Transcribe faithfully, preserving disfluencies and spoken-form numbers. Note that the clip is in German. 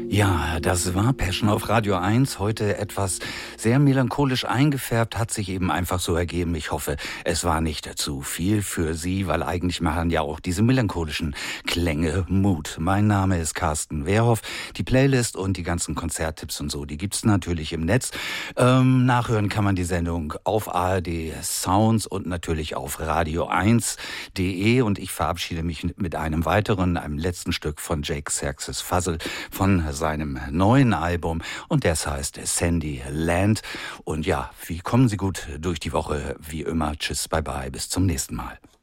Ja, das war Passion auf Radio eins. Heute etwas sehr melancholisch eingefärbt, hat sich eben einfach so ergeben. Ich hoffe, es war nicht zu viel für Sie, weil eigentlich machen ja auch diese melancholischen Klänge Mut. Mein Name ist Carsten Wehrhoff. Die Playlist und die ganzen Konzerttipps und so, die gibt's natürlich im Netz. Ähm, nachhören kann man die Sendung auf A R D Sounds und natürlich auf radio eins punkt de. Und ich verabschiede mich mit einem weiteren, einem letzten Stück von Jake Xerxes Fuzzle von seinem neuen Album, und das heißt Sandy Land. Und ja, wie kommen Sie gut durch die Woche? Wie immer, tschüss, bye bye, bis zum nächsten Mal.